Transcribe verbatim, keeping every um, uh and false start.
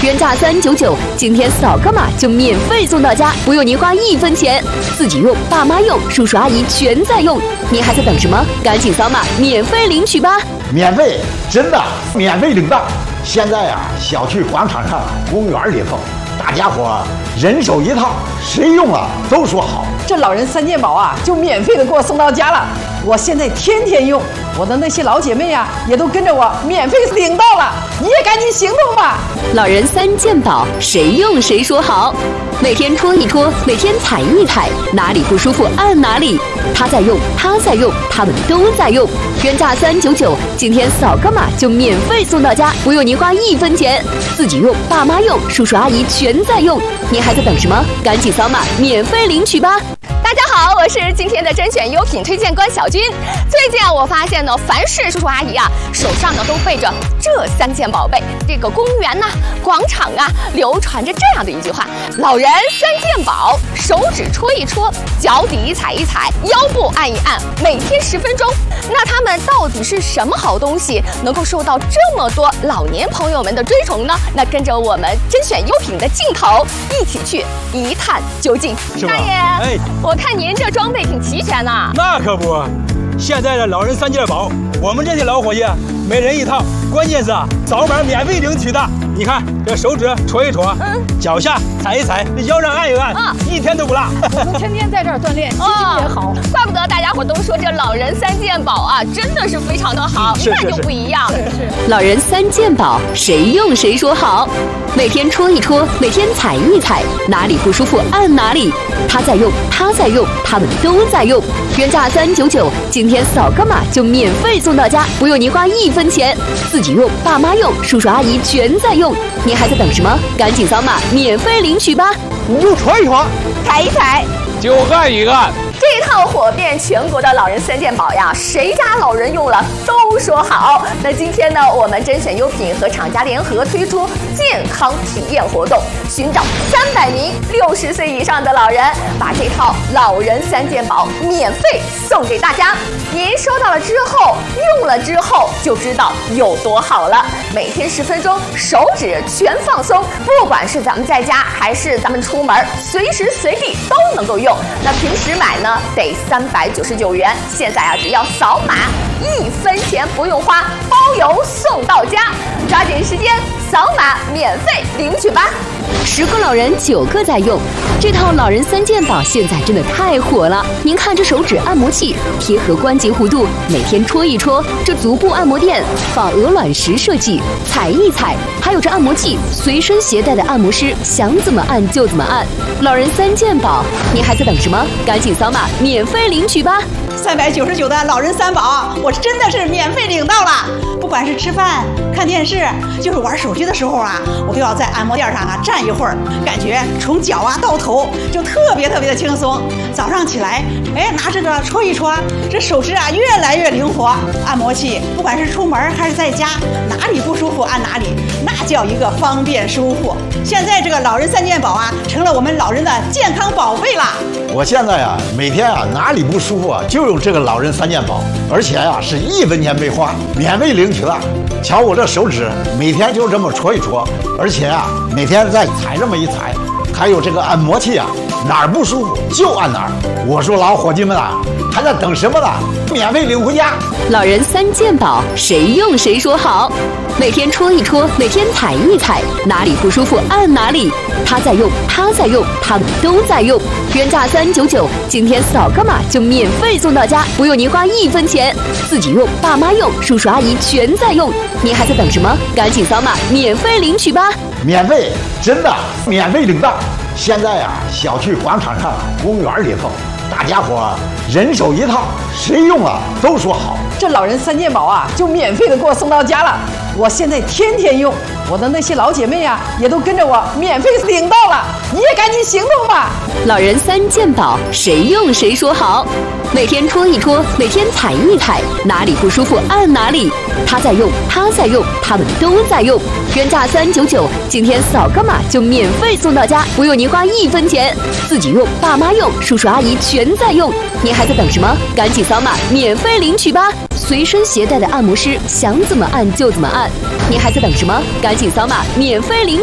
原价三九九，今天扫个码就免费送到家，不用您花一分钱，自己用、爸妈用、叔叔阿姨全在用，您还在等什么？赶紧扫码免费领取吧！ 免费，真的免费领到！现在啊，小区广场上、公园里头，大家伙人手一套，谁用了都说好。 这老人三件宝啊，就免费的给我送到家了。我现在天天用，我的那些老姐妹呀、啊，也都跟着我免费领到了。你也赶紧行动吧！ 老人三件宝，谁用谁说好。每天戳一戳，每天踩一踩，哪里不舒服按哪里。他在用，他在用，他们都在用。原价三九九，今天扫个码就免费送到家，不用您花一分钱，自己用、爸妈用、叔叔阿姨全在用。您还在等什么？赶紧扫码免费领取吧！ 大家好，我是今天的甄选优品推荐官小军。最近啊，我发现呢，凡是叔叔阿姨啊，手上呢都背着这三件宝贝。这个公园呐、啊、广场啊，流传着这样的一句话：老人三件宝，手指戳一戳，脚底踩一踩，腰部按一按，每天十分钟。那他们到底是什么好东西，能够受到这么多老年朋友们的追崇呢？那跟着我们甄选优品的镜头，一起去一探究竟。大爷，哎，我看您这装备挺齐全呐。 那可不，现在的老人三件宝，我们这些老伙计每人一套，关键是啊，扫码免费领取的。你看这手指戳一戳，嗯，脚下踩一踩，腰上按一按，啊，一天都不落。 我们天天在这儿锻炼，心情也好。 怪不得大家伙都说这老人三件宝啊，真的是非常的好，一看就不一样。 是是。 老人三件宝，谁用谁说好。每天戳一戳，每天踩一踩，哪里不舒服按哪里。他在用，他在用，他们都在用。原价三九九，今天扫个码就免费送到家，不用您花一分钱，自己用、爸妈用、叔叔阿姨全在用。您还在等什么？赶紧扫码免费领取吧！ 你就戳一戳， 踩一踩， 就按一按。 这套火遍全国的老人三件宝呀，谁家老人用了都说好。那今天呢，我们甄选优品和厂家联合推出健康体验活动，寻找三百名六十岁以上的老人，把这套老人三件宝免费送给大家。您收到了之后，用了之后就知道有多好了。每天十分钟，手指全放松，不管是咱们在家还是咱们出门，随时随地都能够用。那平时买呢？得三百九十九元，现在啊，只要扫码，一分钱不用花，包邮送到家。抓紧时间扫码免费领取吧！ 十个老人九个在用，这套老人三件宝现在真的太火了。您看这手指按摩器贴合关节弧度，每天戳一戳；这足部按摩垫仿鹅卵石设计，踩一踩；还有这按摩器随身携带的按摩师，想怎么按就怎么按。老人三件宝，您还在等什么？赶紧扫码免费领取吧！ 三百九十九的老人三宝，我真的是免费领到了。不管是吃饭、看电视，就是玩手机的时候啊，我都要在按摩垫上啊站一会儿，感觉从脚啊到头就特别特别的轻松。早上起来，哎，拿这个戳一戳，这手指啊越来越灵活。按摩器不管是出门还是在家，哪里不舒服按哪里，那叫一个方便舒服。现在这个老人三件宝啊，成了我们老人的健康宝贝啦。 我现在啊，每天啊哪里不舒服啊，就用这个老人三件宝，而且啊是一分钱没花，免费领取了。瞧我这手指，每天就这么戳一戳，而且啊每天再踩这么一踩，还有这个按摩器啊，哪儿不舒服就按哪儿。我说老伙计们啊，还在等什么呢？免费领回家！ 老人三件宝，谁用谁说好。每天戳一戳，每天踩一踩，哪里不舒服按哪里。他在用，他在用，他们都在用。原价三九九，今天扫个码就免费送到家，不用您花一分钱，自己用、爸妈用、叔叔阿姨全在用。您还在等什么？赶紧扫码免费领取吧！ 免费，真的免费领到！现在啊，小区广场上、公园里头，大家伙人手一套，谁用了都说好。 这老人三件宝啊，就免费的给我送到家了。我现在天天用，我的那些老姐妹呀、啊，也都跟着我免费领到了。你也赶紧行动吧！ 老人三件宝，谁用谁说好。每天戳一戳，每天踩一踩，哪里不舒服按哪里。他在用，他在用，他们都在用。原价三九九，今天扫个码就免费送到家，不用您花一分钱，自己用、爸妈用、叔叔阿姨全在用。您还在等什么？赶紧扫码免费领取吧！随身携带的按摩师，想怎么按就怎么按。您还在等什么？赶紧扫码免费领取。